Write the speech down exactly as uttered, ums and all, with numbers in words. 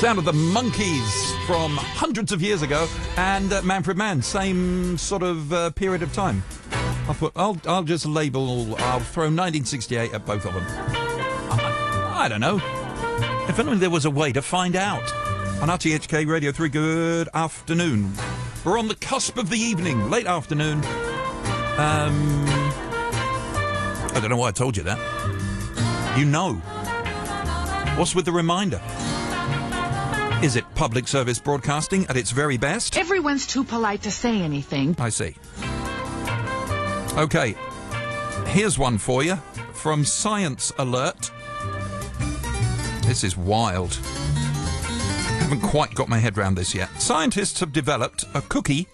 Sound of the Monkees from hundreds of years ago, and uh, Manfred Mann, same sort of uh, period of time. I'll, put, I'll, I'll just label, I'll throw nineteen sixty-eight at both of them. I, I don't know. If only there was a way to find out. On R T H K Radio three, good afternoon. We're on the cusp of the evening, late afternoon. Um, I don't know why I told you that. You know. What's with the reminder? Is it public service broadcasting at its very best? Everyone's too polite to say anything. I see. Okay, here's one for you from Science Alert. This is wild. I haven't quite got my head around this yet. Scientists have developed a cookie